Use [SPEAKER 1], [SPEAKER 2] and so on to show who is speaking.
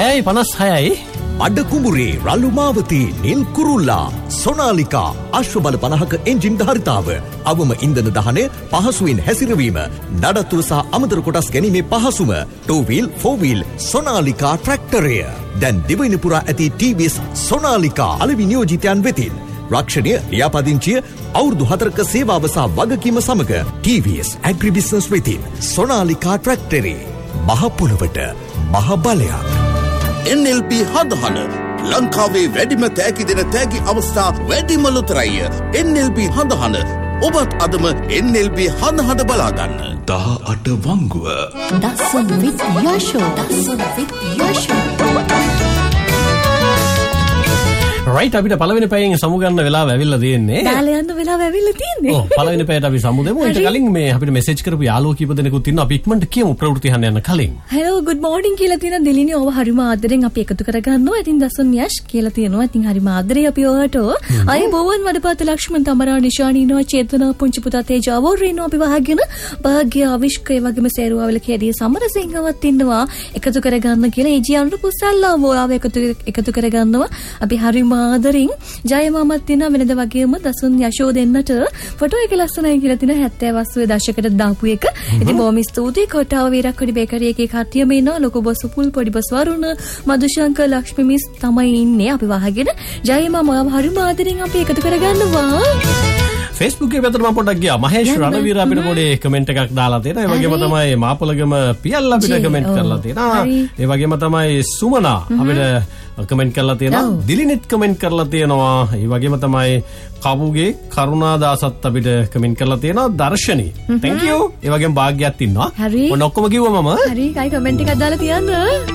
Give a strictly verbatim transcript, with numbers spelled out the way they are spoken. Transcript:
[SPEAKER 1] හයයි පනස් හයයි.
[SPEAKER 2] අඩ කුඹුරේ රළු මාවතී නිල් කුරුල්ලා සොනාලිකා අශ්වබල පනහක එන්ජින් ධාරිතාව අවම ඉන්ධන දහනය පහසුවෙන් හැසිරවීම නඩත්තුව සහ අමතර කොටස් ගැනීමේ පහසුම ටූ වීල් ෆෝර් වීල් සොනාලිකා ට්‍රැක්ටරය දැන් දිවයින පුරා ඇති ටී වී එස් සොනාලිකා අලෙවි නියෝජිතයන් වෙතින් රක්ෂණය ලියාපදිංචිය අවුරුදු හතරක සේවාව සහ වගකීම සමග ටී වී එස් ඇග්‍රි බිස්නස් වෙතින් සොනාලිකා ට්‍රැක්ටරේ මහ පොළවට මහ බලයක්.
[SPEAKER 3] එන් එල් පී හදහන ලංකාවේ වැඩිම තෑගි දෙන තෑගි අවස්ථා වැඩිම ලොතරැය. එන් එල් පී හදහන ඔබත් අදම එන් එල් පී හදහන බලාගන්න.
[SPEAKER 4] දහ අට වංගුව
[SPEAKER 5] දසුන් විත් යශෝ දසුන් විත් යශෝ
[SPEAKER 1] රයිට් අපිට පළවෙනි පැයෙන් සමුගන්න වෙලාව ඇවිල්ලා තියෙන්නේ.
[SPEAKER 5] දාලා යන්න වෙලාව ඇවිල්ලා තියෙන්නේ. ඔව්
[SPEAKER 1] පළවෙනි පැයට අපි සමුදෙමු. ඊට කලින් මේ අපිට මෙසේජ් කරපු යාළුවෝ කීප දෙනෙකුත් ඉන්නවා. අපි ඉක්මනට කියමු ප්‍රවෘත්ති අහන්න යන කලින්.
[SPEAKER 5] හෙලෝ good morning කියලා තියෙන දිලිනි ඔබ හරිම ආදරෙන් අපි එකතු කරගන්නවා. ඉතින් දසුන් යෂ් කියලා තියෙනවා. ඉතින් හරිම ආදරේ අපි ඔයාට. අය බෝවන් වඩපාත ලක්ෂ්මන් තමරා නිශානී ඉන්නවා. චේතනා පුංචි පුතා තේජාවෝර ඉන්නවා. අපි වහගෙන භාග්‍ය අවිෂ්කය වගේම සේරුවාවල කැඩිය සමරසිංහවත් ඉන්නවා. එකතු කරගන්න කියලා ඒජී අනුර කුසල්ලා ඔයාව එකතු එකතු කරගන්නවා. අපි හරිම ආදරෙන් ජය මාමත් තියෙනවා වෙනද වගේම දසුන් යශෝ දෙන්නට ෆොටෝ එක ලස්සනයි කියලා තියෙන හැත්තෑ වස්තුවේ දශකයට දාපු එක. ඉතින් බොහොම ස්තුතියි කොටාව වීරක්කොඩි බේකරි එකේ කට්ටියම ඉන්නවා. ලොකු බොස් උපුල් පොඩි බොස් වරුණ මදුශංකර් ලක්ෂ්මී මිස් තමයි ඉන්නේ. අපි වහගෙන ජය මාම ඔයාව හරිම ආදරෙන් අපි එකතු කරගන්නවා.
[SPEAKER 1] Facebook එකේ පැත්තට මම පොඩ්ඩක් ගියා. මහේෂ් රණවීර අපිට පොඩි කමෙන්ට් එකක් දාලා තියෙනවා. ඒ වගේම තමයි මාපලගම පියල් අපිට කමෙන්ට් කරලා තියෙනවා. ඒ වගේම තමයි සුමනා අපිට කමෙන්ට් කරලා තියෙනවා. දිලිනෙත් කමෙන්ට් කරලා තියෙනවා. ඒ වගේම තමයි කවුගේ කරුණාදාසත් අපිට කමෙන්ට් කරලා තියෙනවා. දර්ශනී thank you. ඒ වගේම භාග්‍යයත් ඉන්නවා. ඔන්න ඔක්කොම කිව්වා මම.
[SPEAKER 5] හරි කයි කමෙන්ට් එකක් දාලා තියන්න.